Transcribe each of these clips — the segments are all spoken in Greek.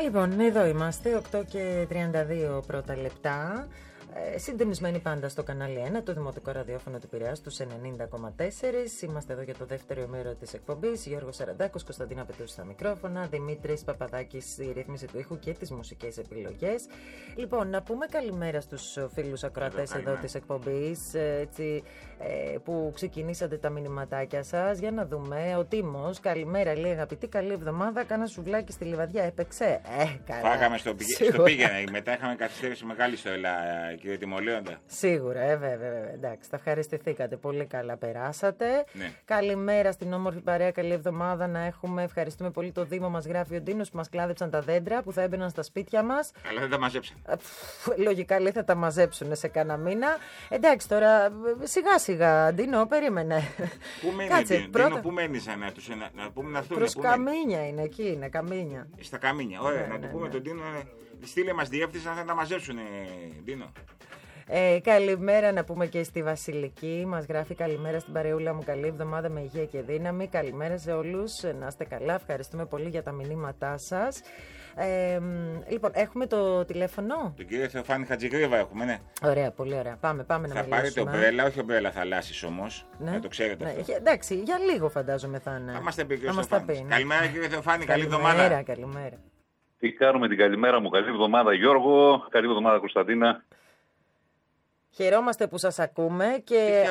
Λοιπόν, εδώ είμαστε, 8 και 32 πρώτα λεπτά. Συντονισμένοι πάντα στο κανάλι 1, το δημοτικό ραδιόφωνο του Πειραιάς, στους 90,4. Είμαστε εδώ για το δεύτερο ημέρο της εκπομπής. Γιώργος Σαραντάκος, Κωνσταντίνα Πετούση στα μικρόφωνα, Δημήτρης Παπαδάκης στη ρύθμιση του ήχου και τις μουσικές επιλογές. Λοιπόν, να πούμε καλημέρα στους φίλους ακροατές εδώ της εκπομπής, έτσι, που ξεκινήσατε τα μηνυματάκια σας. Για να δούμε. Ο Τίμος, καλημέρα, λέει αγαπητή, καλή εβδομάδα. Κάνα σουβλάκι στη Λιβαδιά, έπαιξε. Καλά. Φάγαμε στο πήγαινε. Μετά είχαμε καθυστέρηση μεγάλη στο Ελά. Κύριε Τιμολέοντα. Σίγουρα, βέβαια. Εντάξει, τα ευχαριστηθήκατε. Πολύ καλά περάσατε. Ναι. Καλημέρα στην όμορφη παρέα. Καλή εβδομάδα να έχουμε. Ευχαριστούμε πολύ το Δήμο. Μας γράφει ο Ντίνος που μας κλάδεψαν τα δέντρα που θα έμπαιναν στα σπίτια μας. Αλλά δεν τα μαζέψαν. Λογικά λέει θα τα μαζέψουν σε κάνα μήνα. Εντάξει, τώρα σιγά-σιγά, Ντίνο, περίμενε. Πού μένει, Κάτσε, Ντίνο, πού μένεις να πούμε να έρθουν. Προς Καμίνια είναι εκεί, είναι Καμίνια. Στα Καμίνια. Ωραία, Ναι, να του πούμε τον Ντίνο. Στείλε μας διεύθυνση να τα μαζέψουν, Ντίνο. Καλημέρα να πούμε και στη Βασιλική. Μας γράφει καλημέρα στην παρεούλα μου. Καλή εβδομάδα με υγεία και δύναμη. Καλημέρα σε όλους. Να είστε καλά. Ευχαριστούμε πολύ για τα μηνύματά σας. Λοιπόν, έχουμε το τηλέφωνο. Τον κύριο Θεοφάνη Χατζηγρήβα έχουμε, ναι. Ωραία, πολύ ωραία. Πάμε να μιλήσουμε. Θα πάρετε ομπρέλα, όχι ομπρέλα θαλάσσης όμως. Ναι. Να το ξέρετε αυτό. Εντάξει, για λίγο φαντάζομαι θα είναι. Θα μας τα πει ο κύριος Ναι. Καλημέρα κύριε Θεοφάνη, καλή εβδομάδα. Καλημέρα. Τι κάνουμε την καλημέρα μου, καλή εβδομάδα Γιώργο, καλή εβδομάδα Κωνσταντίνα. Χαιρόμαστε που σας ακούμε και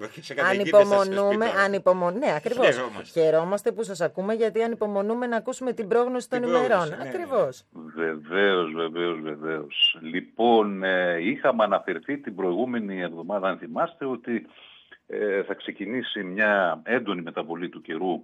ανυπομονούμε. Ναι, ακριβώς. Χαιρόμαστε που σας ακούμε γιατί ανυπομονούμε να ακούσουμε την πρόγνωση των ημερών. Ναι, ακριβώς. Βεβαίως. Λοιπόν, είχαμε αναφερθεί την προηγούμενη εβδομάδα, αν θυμάστε, ότι θα ξεκινήσει μια έντονη μεταβολή του καιρού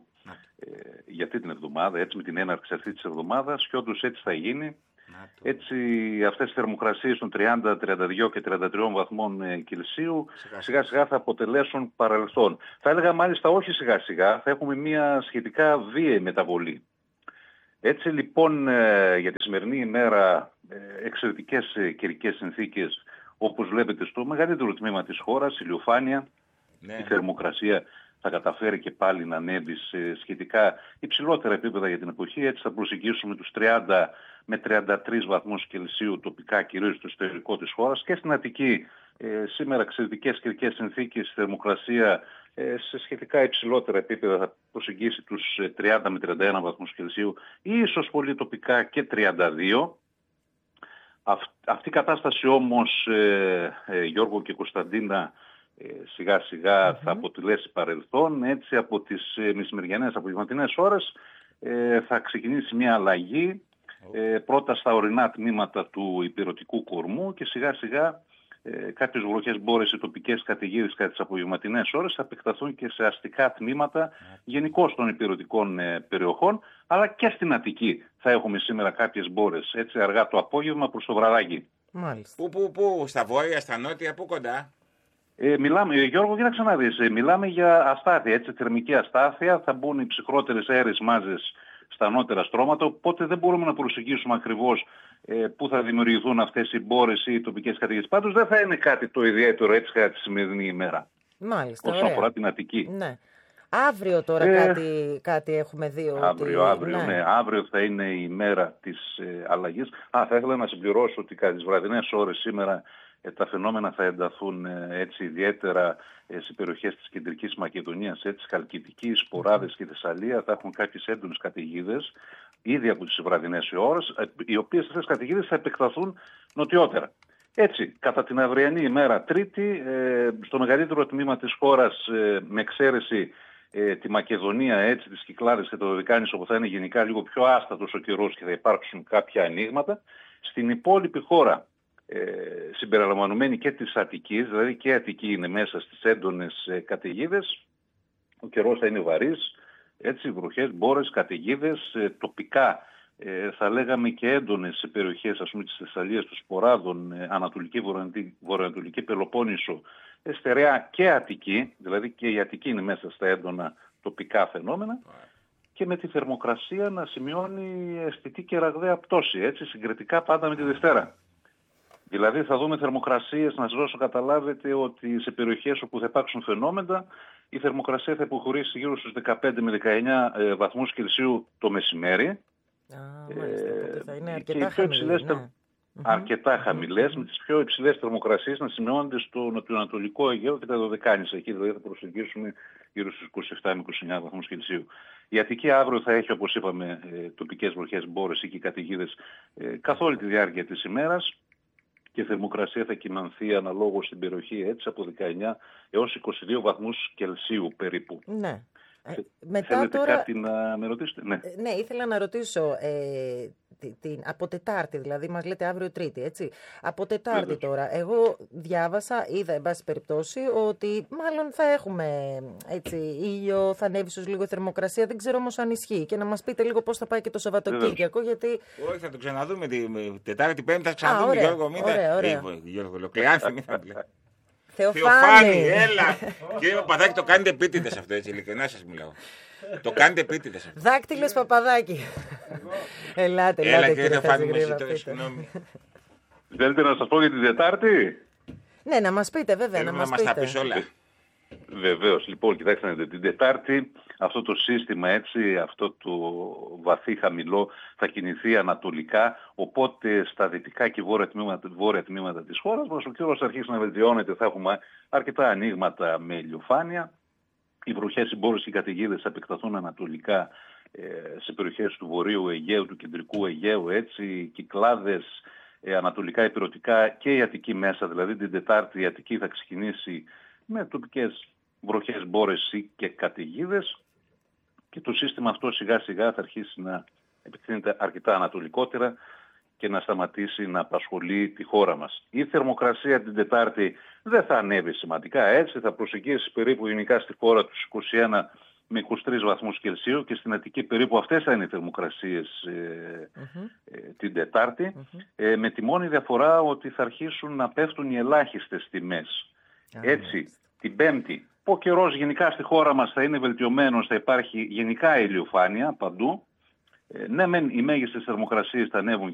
για αυτή την εβδομάδα, έτσι με την έναρξη αυτή της εβδομάδας, και όντως έτσι θα γίνει. Έτσι αυτές οι θερμοκρασίες των 30, 32 και 33 βαθμών Κελσίου σιγά σιγά θα αποτελέσουν παρελθόν. Θα έλεγα μάλιστα όχι σιγά σιγά, θα έχουμε μια σχετικά βίαιη μεταβολή. Έτσι λοιπόν για τη σημερινή ημέρα εξαιρετικές καιρικές συνθήκες, όπως βλέπετε στο μεγαλύτερο τμήμα της χώρας, ηλιοφάνεια, η θερμοκρασία θα καταφέρει και πάλι να ανέβει σε σχετικά υψηλότερα επίπεδα για την εποχή. Έτσι θα προσεγγίσουμε τους 30 με 33 βαθμούς Κελσίου τοπικά, κυρίως στο εσωτερικό της χώρας, και στην Αττική σήμερα εξαιρετικές καιρικές συνθήκες, η θερμοκρασία σε σχετικά υψηλότερα επίπεδα θα προσεγγίσει τους 30 με 31 βαθμούς Κελσίου, ίσως πολύ τοπικά και 32. Αυτή η κατάσταση όμως, Γιώργο και Κωνσταντίνα, σιγά σιγά θα αποτελέσει παρελθόν. Έτσι από τις μεσημεριανές απογευματινές ώρες θα ξεκινήσει μια αλλαγή, πρώτα στα ορεινά τμήματα του υπηρετικού κορμού και σιγά σιγά κάποιες βροχές, μπόρες ή τοπικές καταιγίδες κατά τις απογευματινές ώρες θα επεκταθούν και σε αστικά τμήματα γενικώς των υπηρετικών περιοχών, αλλά και στην Αττική θα έχουμε σήμερα κάποιες μπόρες, έτσι αργά το απόγευμα προς το βραδάκι. Μάλιστα. Πού, στα βόρεια, στα νότια, πού κοντά? Μιλάμε, Γιώργο, κοίταξε να δεις, μιλάμε για αστάθεια, έτσι, θερμική αστάθεια, θα μπουν οι ψυχρότερες αέρες μάζες στα ανώτερα στρώματα, οπότε δεν μπορούμε να προσεγγίσουμε ακριβώς πού θα δημιουργηθούν αυτές οι μπόρες ή οι τοπικές καταιγίδες. Πάντως δεν θα είναι κάτι το ιδιαίτερο έτσι κατά τη σημερινή ημέρα. Μάλιστα, όσον αφορά την Αττική. Ναι. Αύριο τώρα κάτι έχουμε δει. Αύριο θα είναι η μέρα της αλλαγής. Θα ήθελα να συμπληρώσω ότι κατά τις βραδινές ώρες σήμερα τα φαινόμενα θα ενταθούν έτσι ιδιαίτερα σε περιοχές της κεντρικής Μακεδονίας, έτσι Χαλκιδική, Σποράδες και Θεσσαλία θα έχουν κάποιες έντονες καταιγίδες ήδη από τις βραδινές ώρες, οι οποίες αυτές τις καταιγίδες θα επεκταθούν νοτιότερα. Έτσι, κατά την αυριανή ημέρα Τρίτη, στο μεγαλύτερο τμήμα της χώρας, με εξαίρεση τη Μακεδονία, έτσι, τις Κυκλάδες και το Δωδεκάνησο, όπου θα είναι γενικά λίγο πιο άστατος ο καιρός και θα υπάρξουν κάποια ανοίγματα, στην υπόλοιπη χώρα, συμπεριλαμβανομένη και της Αττικής, δηλαδή και η Αττική είναι μέσα στις έντονες καταιγίδες, ο καιρός θα είναι βαρύς, έτσι, βροχές, μπόρες, καταιγίδες, τοπικά θα λέγαμε και έντονες σε περιοχές, ας πούμε, της Θεσσαλίας, των Σποράδων, Ανατολική, Βορειοανατολική Πελοπόννησο, Στερεά και Αττική, δηλαδή και η Αττική είναι μέσα στα έντονα τοπικά φαινόμενα, και με τη θερμοκρασία να σημειώνει αισθητή και ραγδαία πτώση, έτσι, συγκριτικά πάντα με τη Δευτέρα. Δηλαδή θα δούμε θερμοκρασίες, να σας δώσω καταλάβετε ότι σε περιοχές όπου θα υπάρξουν φαινόμενα η θερμοκρασία θα υποχωρήσει γύρω στους 15 με 19 βαθμούς Κελσίου το μεσημέρι, Μάλιστα, οπότε θα είναι και αρκετά χαμηλές. Αρκετά χαμηλές, με τις πιο υψηλές θερμοκρασίες να σημειώνονται στο νοτιοανατολικό Αιγαίο και τα Δωδεκάνησα. Εκεί δηλαδή θα προσεγγίσουμε γύρω στους 27 με 29 βαθμούς Κελσίου. Η Αττική αύριο θα έχει, όπως είπαμε, τοπικές βροχές, μπόρες ή και καταιγίδες καθ' όλη τη διάρκεια της ημέρας και η θερμοκρασία θα κυμανθεί αναλόγως στην περιοχή έτσι από 19 έως 22 βαθμούς Κελσίου περίπου. Ναι. Θέλετε τώρα κάτι να με ρωτήσετε? Ναι, ήθελα να ρωτήσω από Τετάρτη, δηλαδή μας λέτε αύριο Τρίτη, έτσι. Από Τετάρτη τώρα, εγώ διάβασα, είδα εν πάση περιπτώσει ότι μάλλον θα έχουμε έτσι, ήλιο, θα ανέβει ίσως λίγο η θερμοκρασία, δεν ξέρω όμως αν ισχύει. Και να μας πείτε λίγο πώς θα πάει και το Σαββατοκύριακο, γιατί... Όχι, θα το ξαναδούμε την Τετάρτη, Πέμπτη, θα ξαναδούμε, Γιώργο, Γιώργο, Λοκλεάνθη, μην θα πει. Θεοφάνη, έλα! Κύριε Παπαδάκη, το κάνετε επίτηδες αυτό, έτσι, ειλικρινά σας μιλάω. Το κάνετε επίτηδες αυτό. Δάκτυλος Παπαδάκη. Ελάτε, κύριε Θεοφάνη, συγγνώμη. Θέλετε να σας πω για την Τετάρτη? Ναι, να μας πείτε, βέβαια, να μας πείτε. Να μας τα πεις όλα. Βεβαίως. Λοιπόν, κοιτάξτε, την Τετάρτη αυτό το σύστημα έτσι, αυτό το βαθύ χαμηλό θα κινηθεί ανατολικά, οπότε στα δυτικά και βόρεια τμήματα της χώρας μας ο καιρός θα αρχίσει να βελτιώνεται, θα έχουμε αρκετά ανοίγματα με ηλιοφάνεια. Οι βροχές, οι μπόρες και οι καταιγίδες θα επεκταθούν ανατολικά σε περιοχές του βορείου Αιγαίου, του κεντρικού Αιγαίου, έτσι, Κυκλάδες, ανατολικά ηπειρωτικά και η Αττική μέσα, δηλαδή την Τετάρτη η Αττική θα ξεκινήσει με τοπικές βροχές, μπόρες και καταιγίδες και το σύστημα αυτό σιγά σιγά θα αρχίσει να επεκτείνεται αρκετά ανατολικότερα και να σταματήσει να απασχολεί τη χώρα μας. Η θερμοκρασία την Τετάρτη δεν θα ανέβει σημαντικά, έτσι θα προσεγγίσει περίπου γενικά στη χώρα τους 21 με 23 βαθμούς Κελσίου και στην Αττική περίπου αυτές θα είναι οι θερμοκρασίες την Τετάρτη, με τη μόνη διαφορά ότι θα αρχίσουν να πέφτουν οι ελάχιστες τιμές. Έτσι, την Πέμπτη, ο καιρός γενικά στη χώρα μας θα είναι βελτιωμένος, θα υπάρχει γενικά ηλιοφάνεια παντού. Ναι, οι μέγιστες θερμοκρασίες θα ανέβουν